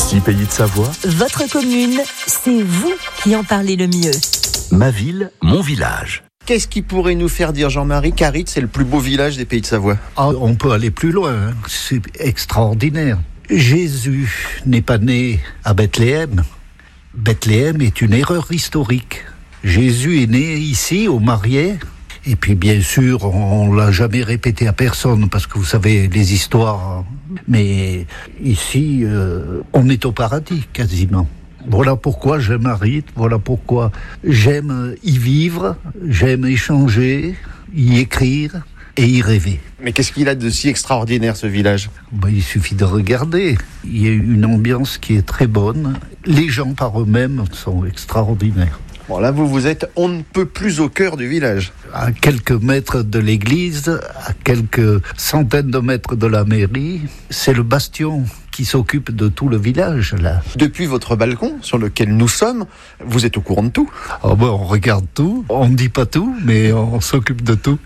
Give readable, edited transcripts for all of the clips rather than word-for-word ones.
Ici, Pays de Savoie. Votre commune, c'est vous qui en parlez le mieux. Ma ville, mon village. Qu'est-ce qui pourrait nous faire dire, Jean-Marie, qu'Aritz, c'est le plus beau village des Pays de Savoie? On peut aller plus loin, hein. C'est extraordinaire. Jésus n'est pas né à Bethléem. Bethléem est une erreur historique. Jésus est né ici, au Mariais. Et puis bien sûr, on l'a jamais répété à personne, parce que vous savez, les histoires. Mais ici, on est au paradis, quasiment. Voilà pourquoi j'aime Aritz, voilà pourquoi j'aime y vivre, j'aime échanger, y écrire et y rêver. Mais qu'est-ce qu'il a de si extraordinaire, ce village? Il suffit de regarder. Il y a une ambiance qui est très bonne. Les gens par eux-mêmes sont extraordinaires. Bon, là, vous êtes on ne peut plus au cœur du village. À quelques mètres de l'église, à quelques centaines de mètres de la mairie, c'est le bastion qui s'occupe de tout le village, là. Depuis votre balcon, sur lequel nous sommes, vous êtes au courant de tout? On regarde tout, on ne dit pas tout, mais on s'occupe de tout.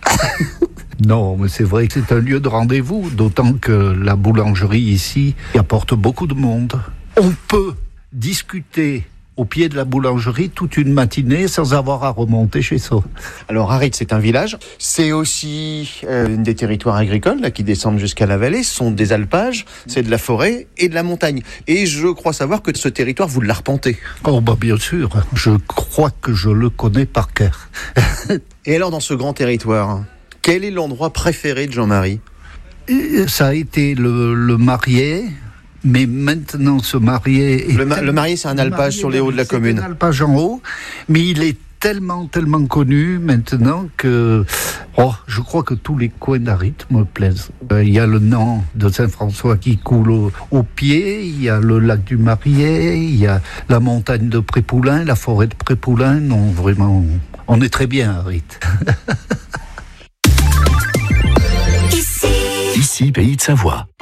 Non, mais c'est vrai que c'est un lieu de rendez-vous, d'autant que la boulangerie ici apporte beaucoup de monde. On peut discuter au pied de la boulangerie toute une matinée sans avoir à remonter chez soi. Alors Aritz, c'est un village, c'est aussi des territoires agricoles là, qui descendent jusqu'à la vallée, ce sont des alpages, c'est de la forêt et de la montagne. Et je crois savoir que ce territoire, vous l'arpentez. Bien sûr, je crois que je le connais par cœur. Et alors dans ce grand territoire, quel est l'endroit préféré de Jean-Marie? Ça a été le Mariais. Mais maintenant, ce Mariais... Le Mariais, c'est un alpage sur les hauts de la commune. C'est un alpage en haut, mais il est tellement connu maintenant que... je crois que tous les coins d'Aritz me plaisent. Il y a le Nant de Saint-François qui coule au pied, il y a le lac du Mariais, il y a la montagne de Prépoulain, la forêt de Prépoulain. Non, vraiment, on est très bien à Aritz. Ici, Pays de Savoie.